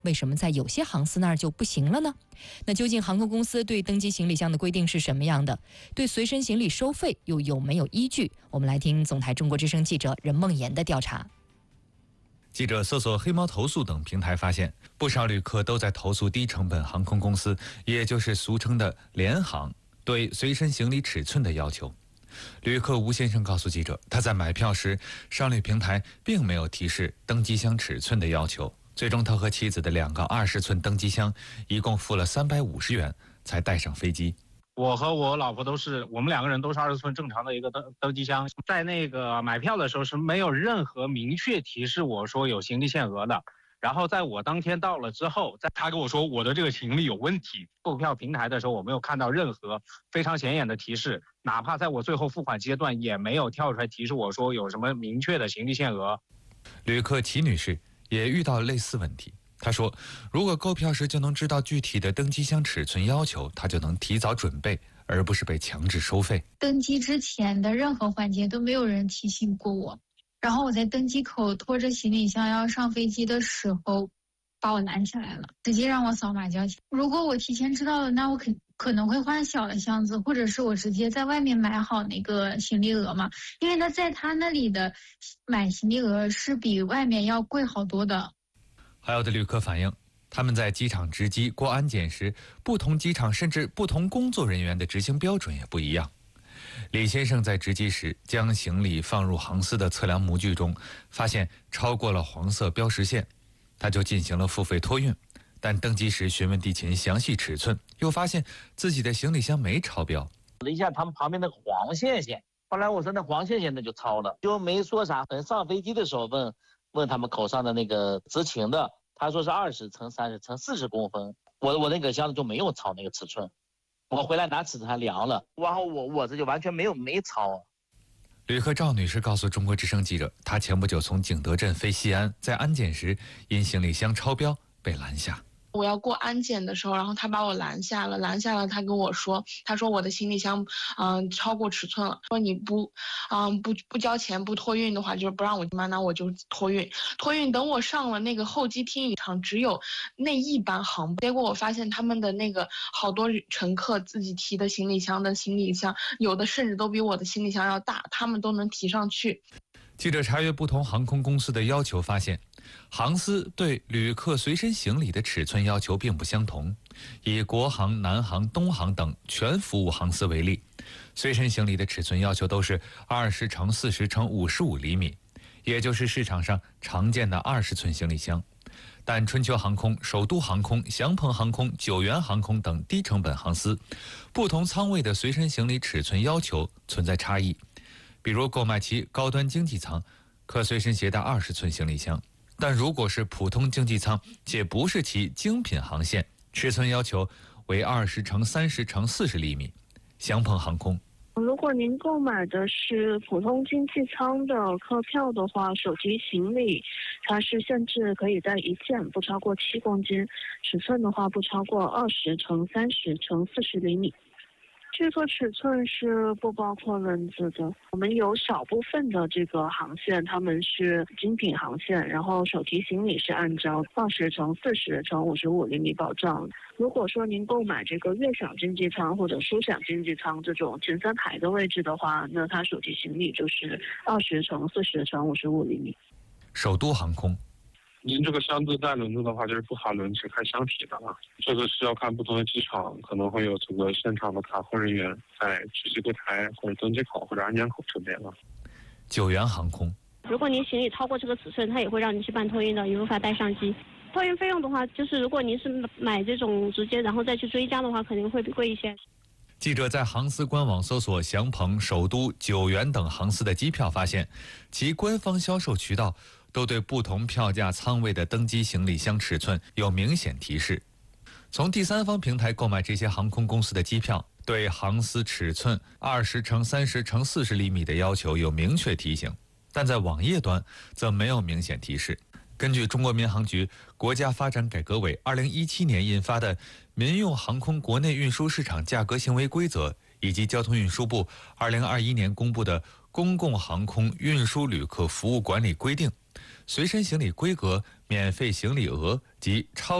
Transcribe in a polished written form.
为什么在有些航司那儿就不行了呢？那究竟航空公司对登机行李箱的规定是什么样的？对随身行李收费又有没有依据？我们来听总台中国之声记者任梦妍的调查。 记者搜索黑猫投诉等平台发现，不少旅客都在投诉低成本航空公司，也就是俗称的联航对随身行李尺寸的要求。旅客吴先生告诉记者，他在买票时，商旅平台并没有提示登机箱尺寸的要求。最终，他和妻子的2个20寸登机箱，一共付了350元，才带上飞机。 我和我老婆我们2个人都是20寸正常的一个登机箱，在那个买票的时候是没有任何明确提示我说有行李限额的。然后在我当天到了之后，他跟我说我的这个行李有问题。购票平台的时候，我没有看到任何非常显眼的提示，哪怕在我最后付款阶段也没有跳出来提示我说有什么明确的行李限额。 旅客齐女士也遇到类似问题。她说，如果购票时就能知道具体的登机箱尺寸要求，她就能提早准备，而不是被强制收费。 登机之前的任何环节都没有人提醒过我，然后我在登机口拖着行李箱要上飞机的时候，把我拦下来了，直接让我扫码交钱。如果我提前知道了，那我可能会换小的箱子，或者是我直接在外面买好那个行李额嘛，因为在他那里的买行李额是比外面要贵好多的。 还有的旅客反映，他们在机场值机过安检时，不同机场甚至不同工作人员的执行标准也不一样。李先生在值机时将行李放入航司的测量模具中，发现超过了黄色标识线，他就进行了付费托运。但登机时询问地勤详细尺寸，又发现自己的行李箱没超标。 了一下他们旁边那个黄线，后来我说那黄线那就超了，就没说啥。等上飞机的时候问他们口上的那个执勤的，他说是20×30×40公分，我那个箱子就没有超那个尺寸。我回来拿尺寸还量了，然后我这就完全没超。 旅客赵女士告诉中国之声记者，她前不久从景德镇飞西安，在安检时因行李箱超标被拦下。 我要过安检的时候，然后他把我拦下了，他跟我说，他说我的行李箱超过尺寸了，说你不交钱不托运的话，就是不让我进嘛，那我就托运。等我上了那个候机厅场，只有那一班航班，结果我发现他们的那个好多乘客自己提的行李箱，有的甚至都比我的行李箱要大，他们都能提上去。 记者查阅不同航空公司的要求发现，航司对旅客随身行李的尺寸要求并不相同。以国航、南航、东航等全服务航司为例，随身行李的尺寸要求都是20×40×55厘米，也就是市场上常见的20寸行李箱。但春秋航空、首都航空、祥鹏航空、九元航空等低成本航司，不同舱位的随身行李尺寸要求存在差异。比如购买其高端经济舱，可随身携带20寸行李箱，但如果是普通经济舱且不是其精品航线，尺寸要求为20×30×40厘米。祥鹏航空， 如果您购买的是普通经济舱的客票的话，手提行李它是限制可以在一件不超过7公斤，尺寸的话不超过20×30×40厘米。这个尺寸是不包括轮子的。我们有少部分的这个航线，他们是精品航线，然后手提行李是按照20×40×55厘米保障。如果说您购买这个悦享经济舱或者舒享经济舱这种前3排的位置的话，那它手提行李就是20×40×55厘米。 首都航空， 您这个箱子带轮子的话，就是不含轮，只看箱体的了。这个是要看不同的机场，可能会有这个现场的卡控人员在值机柜台或者登机口或者安检口这边了。 九元航空， 如果您行李超过这个尺寸，它也会让您去办托运的，也无法带上机。托运费用的话，就是如果您是买这种直接然后再去追加的话，肯定会贵一些。 记者在航司官网搜索祥鹏、首都、九元等航司的机票，发现其官方销售渠道都对不同票价舱位的登机行李箱尺寸有明显提示。从第三方平台购买这些航空公司的机票，对航司尺寸20×30×40厘米的要求有明确提醒，但在网页端则没有明显提示。根据中国民航局国家发展改革委2017年印发的《民用航空国内运输市场价格行为规则》，以及交通运输部2021年公布的《公共航空运输旅客服务管理规定》，随身行李规格免费行李额及超